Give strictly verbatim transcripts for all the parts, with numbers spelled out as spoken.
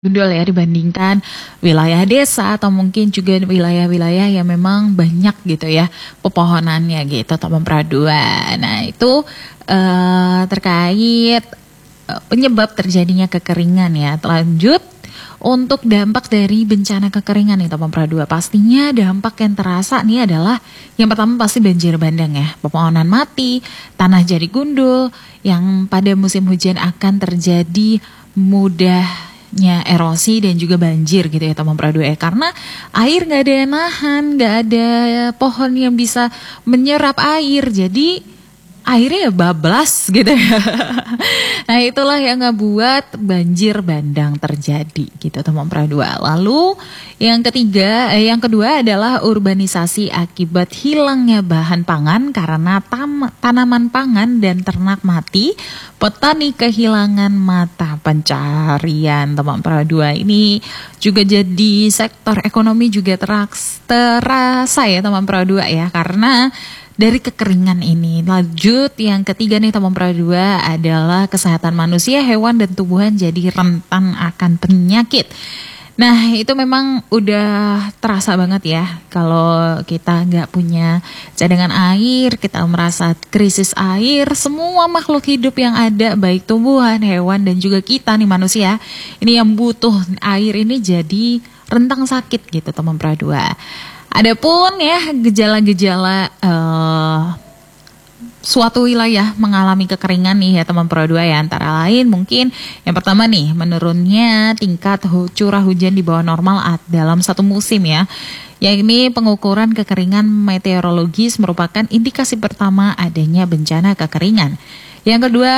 Gundul ya dibandingkan wilayah desa atau mungkin juga wilayah-wilayah yang memang banyak gitu ya pepohonannya gitu atau Dua. Nah itu uh, terkait uh, penyebab terjadinya kekeringan ya. Lanjut untuk dampak dari bencana kekeringan nih Teman Dua. Pastinya dampak yang terasa nih adalah yang pertama pasti banjir bandang ya. Pepohonan mati, tanah jadi gundul yang pada musim hujan akan terjadi mudah nya erosi dan juga banjir gitu ya teman Dua ya, karena air nggak ada yang nahan, nggak ada pohon yang bisa menyerap air, jadi airnya ya bablas gitu ya. Nah itulah yang ngebuat banjir bandang terjadi gitu teman Dua. Lalu yang ketiga, eh, yang kedua adalah urbanisasi akibat hilangnya bahan pangan karena tam, tanaman pangan dan ternak mati. Petani kehilangan mata pencarian teman Dua. Ini juga jadi sektor ekonomi juga teraks, terasa ya teman Dua ya, karena dari kekeringan ini. Lanjut yang ketiga nih teman Dua adalah kesehatan manusia, hewan dan tumbuhan jadi rentan akan penyakit. Nah itu memang udah terasa banget ya kalau kita nggak punya cadangan air, kita merasa krisis air, semua makhluk hidup yang ada baik tumbuhan, hewan dan juga kita nih manusia ini yang butuh air ini jadi rentang sakit gitu teman Dua. Adapun ya gejala-gejala uh, suatu wilayah mengalami kekeringan nih ya teman Dua ya, antara lain mungkin yang pertama nih menurunnya tingkat hu- curah hujan di bawah normal dalam satu musim ya. Yang ini pengukuran kekeringan meteorologis merupakan indikasi pertama adanya bencana kekeringan. Yang kedua,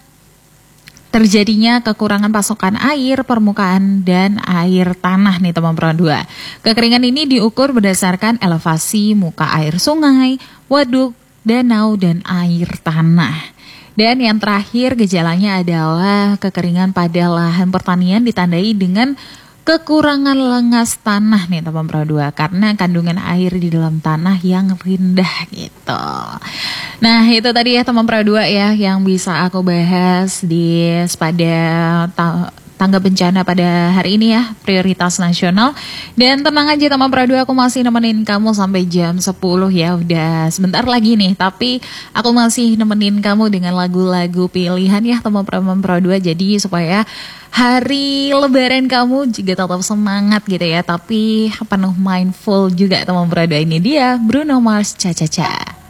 terjadinya kekurangan pasokan air, permukaan, dan air tanah nih teman Dua. Kekeringan ini diukur berdasarkan elevasi muka air sungai, waduk, danau, dan air tanah. Dan yang terakhir gejalanya adalah kekeringan pada lahan pertanian ditandai dengan kekurangan lengas tanah nih teman Dua, karena kandungan air di dalam tanah yang rendah gitu. Nah itu tadi ya teman Dua ya yang bisa aku bahas di pada ta- tangga bencana pada hari ini ya, prioritas nasional. Dan tenang aja teman Dua, aku masih nemenin kamu sampai jam sepuluh ya, udah sebentar lagi nih. Tapi aku masih nemenin kamu dengan lagu-lagu pilihan ya teman-teman Dua, jadi supaya hari lebaran kamu juga tetap semangat gitu ya, tapi penuh mindful juga teman Dua. Ini dia Bruno Mars, Cha Cha Cha.